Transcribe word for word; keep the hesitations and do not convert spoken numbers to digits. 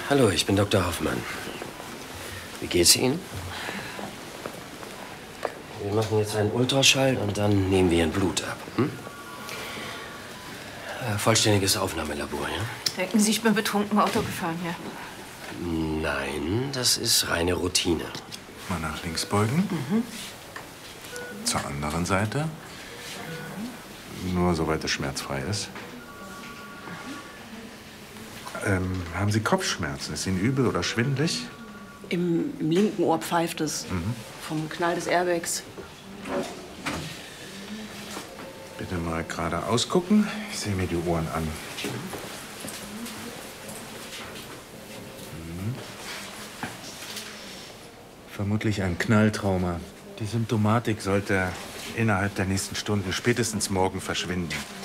Hallo, ich bin Doktor Hoffmann. Wie geht's Ihnen? Wir machen jetzt einen Ultraschall und dann nehmen wir Ihr Blut ab. Hm? Äh, vollständiges Aufnahmelabor, ja? Denken Sie, ich bin betrunken Auto gefahren, ja? Nein, das ist reine Routine. Mal nach links beugen. Mhm. Zur anderen Seite. Nur soweit es schmerzfrei ist. Ähm, haben Sie Kopfschmerzen? Ist Ihnen übel oder schwindelig? Im, im linken Ohr pfeift es. Mhm. Vom Knall des Airbags. Bitte mal gerade ausgucken. Ich sehe mir die Ohren an. Mhm. Vermutlich ein Knalltrauma. Die Symptomatik sollte innerhalb der nächsten Stunden, spätestens morgen, verschwinden.